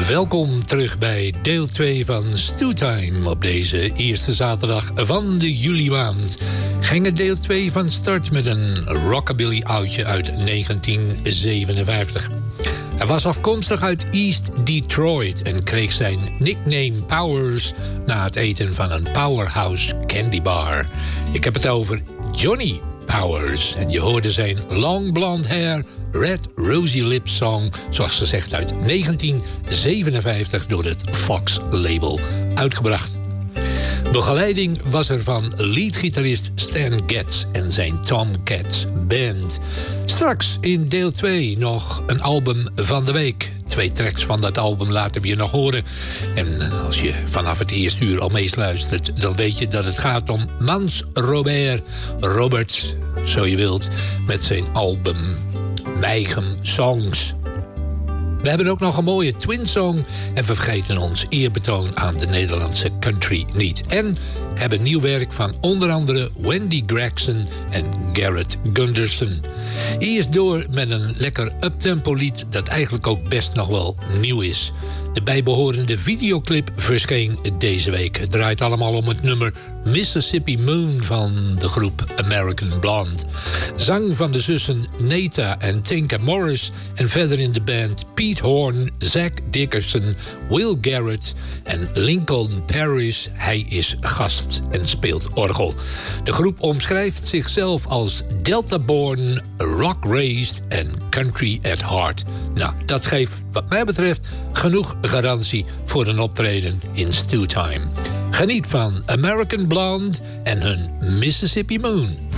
Welkom terug bij deel 2 van Stootime op deze eerste zaterdag van de julimaand. Ging het deel 2 van start met een rockabilly oudje uit 1957. Hij was afkomstig uit East Detroit en kreeg zijn nickname Powers na het eten van een Powerhouse Candy Bar. Ik heb het over Johnny Powers. En je hoorde zijn Long Blonde Hair, Red Rosy Lips song, zoals ze zegt, uit 1957 door het Fox label uitgebracht. Begeleiding was er van leadgitarist Stan Getz en zijn Tomcats Band. Straks in deel 2 nog een album van de week. 2 tracks van dat album laten we je nog horen. En als je vanaf het eerste uur al meeluistert, dan weet je dat het gaat om Mans Robert, zo je wilt, met zijn album Meigem Songs. We hebben ook nog een mooie Twin-song en we vergeten ons eerbetoon aan de Nederlandse country niet. En hebben nieuw werk van onder andere Wendy Gregson en Garrett Gunderson. Eerst door met een lekker uptempo lied dat eigenlijk ook best nog wel nieuw is. De bijbehorende videoclip verscheen deze week. Het draait allemaal om het nummer Mississippi Moon van de groep American Blonde. Zang van de zussen Neta en Tinka Morris en verder in de band Pete Horn, Zach Dickerson, Will Garrett en Lincoln Parrish. Hij is gast en speelt orgel. De groep omschrijft zichzelf als Delta-born, rock-raised en country at heart. Nou, dat geeft wat mij betreft genoeg garantie voor een optreden in Stootime. Geniet van American Blonde en hun Mississippi Moon.